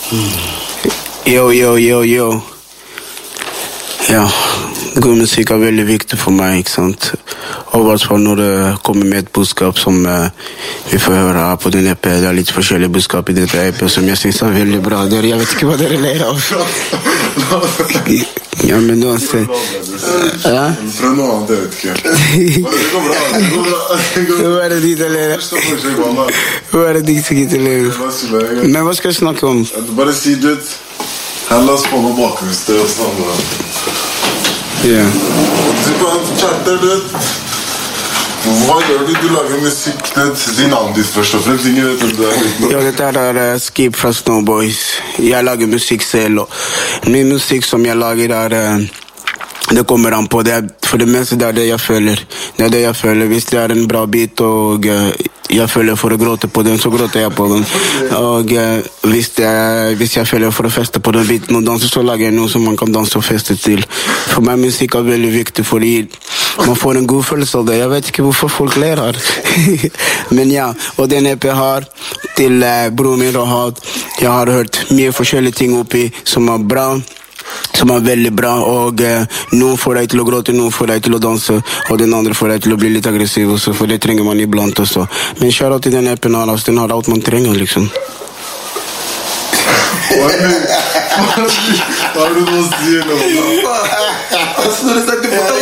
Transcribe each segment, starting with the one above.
Yo. Ja, god musikk er veldig viktig for meg, ikke sant? Og hvert fall når det kommer med et budskap som vi får høre her på din EP. Det er litt forskjellige budskap i dette EP som jeg synes er veldig bra. Jeg vet ikke hva dere ler av. Ja, men nå ser ja? Fra noe annet, jeg vet ikke. Det går bra. Hva er det de til ler av? Hva er det de til ler av? Men hva skal jeg snakke om? Bare si det. La oss få noe bakgrunnsstøy og sånn. Ja. Du på en chatter, hva gjør du? Du lager musikk, din navn ditt først og fremst. Ingen vet om det er. Ja, dette er Skip fra Snowboys. Jeg lager musikk selv, og min musikk som jeg lager det kommer an på. For det meste det er det jeg føler. Det er det jeg føler. Hvis det er en bra beat, og jeg føler for å gråte på den, så gråter jeg på den. Og hvis jeg føler for å feste på den beaten og danse, så lager jeg noe som man kan danse og feste til. For meg musikk er veldig viktig, fordi man får en god følelse av det. Jeg vet ikke hvorfor folk ler her. Men ja, og den EP har til broren min Rahat. Jeg har hørt mye forskjellige ting oppi som er bra. Som er veldig bra, og noen får deg til å gråte, noen får deg til å danse, og den andre får deg til å bli litt aggressiv også, for det trenger man iblant også. Men kjære til den EP-en her, den har alt man trenger, liksom. Hva er det du sier nå? Når du snakker på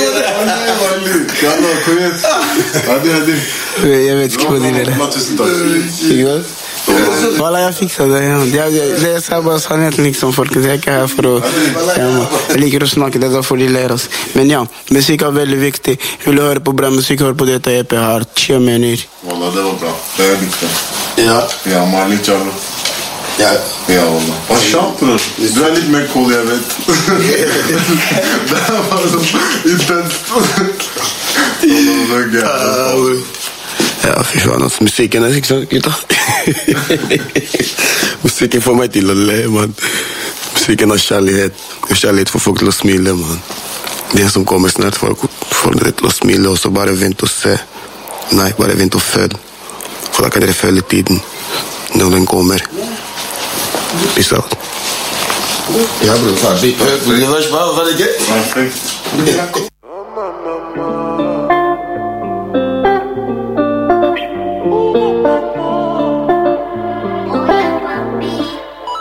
Hadi. Jeg vet ikke hva de ler. Tusen takk. Voilà, jeg fikser det. Det er bare sannheten, liksom, folkens. Jeg er ikke her for å jeg liker å snakke, det er derfor de ler oss. Men ja, musikk er veldig viktig. Vil du høre på bra musikk, hør på dette EP her. Tjø mener. Voilà, det var bra. Det er viktig. Ja, Marley Charlo. Ja, Wallah. Hva kjapt, bror? Du er litt mer cool, jeg vet. Det er bare sånn intenst. Det er gøy. ja, fy faen, altså, musikken er ikke sånn, gutta. Musikken får meg til å le, man. Musikken har kjærlighet. Kjærlighet for folk til å smile, man. Det som kommer snart, får dere til å smile, og så bare vent og se. Nei, bare vent og føl. For da kan dere føle tiden når den kommer. Peace out. Ja, bror, ferdig. Det var ikke bare, var det gøy? Perfekt.